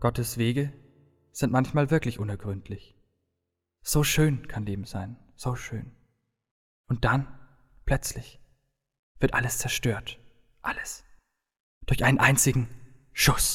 Gottes Wege sind manchmal wirklich unergründlich. So schön kann Leben sein, so schön. Und dann, plötzlich, wird alles zerstört. Alles. Durch einen einzigen Schuss.